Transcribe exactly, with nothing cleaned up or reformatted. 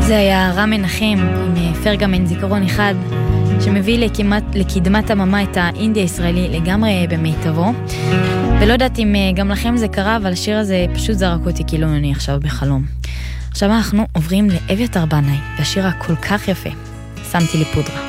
זה היה רם מנחם עם פרגמן זיכרון אחד, שמביא לכמעט, לקדמת הממה את האינדי הישראלי לגמרי במיטבו. ולא יודעת אם גם לכם זה קרה, אבל השיר הזה פשוט זרק אותי כאילו אני עכשיו בחלום. עכשיו אנחנו עוברים לאביתר בנאי, והשיר הכל כך יפה, שמתי לי פודרה.